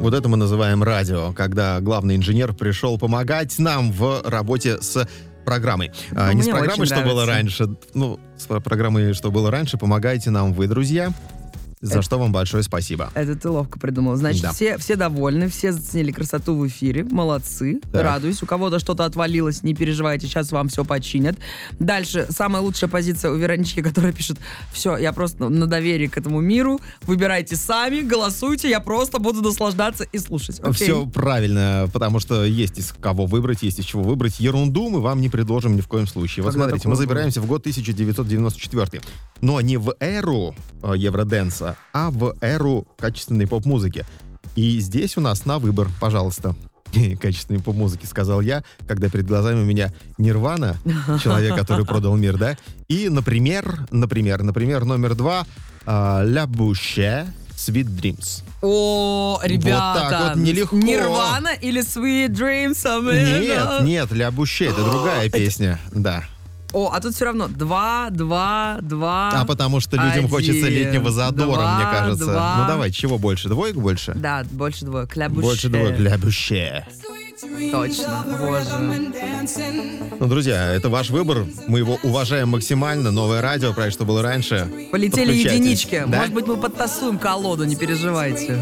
Вот это мы называем радио, когда главный инженер пришел помогать нам в работе с программой. Не с программой, что было раньше. С программой, что было раньше, помогаете нам вы, друзья. За что вам большое спасибо. Это ты ловко придумал. Значит, Да. все довольны, все заценили красоту в эфире. Молодцы. Так. Радуюсь. У кого-то что-то отвалилось, не переживайте, сейчас вам все починят. Дальше, самая лучшая позиция у Веронички, которая пишет: все, я просто на доверии к этому миру. Выбирайте сами, голосуйте, я просто буду наслаждаться и слушать. Окей? Все правильно, потому что есть из кого выбрать, есть из чего выбрать. Ерунду мы вам не предложим ни в коем случае. Вот Когда смотрите, такое мы забираемся в год 1994. Но не в эру евроденса, а в эру качественной поп-музыки. И здесь у нас на выбор, пожалуйста, качественной поп-музыки, сказал я, когда перед глазами у меня Нирвана, человек, который продал мир, да, и, например, номер 2, La Bouche, Sweet Dreams. О, ребята! Вот так вот нелегко. Нирвана или Sweet Dreams? Нет, La Bouche, это другая песня, да. О, а тут все равно 2. А потому что людям хочется летнего задора, мне кажется. 2. Ну давай, чего больше? Двоек больше? Да, больше двоек. Ля Буше. Больше двоек, Ля Буше. Точно, боже. Ну, друзья, это ваш выбор. Мы его уважаем максимально. Новое радио, про что было раньше. Полетели Подключайтесь. единички. Да? Может быть, мы подтасуем колоду, не переживайте.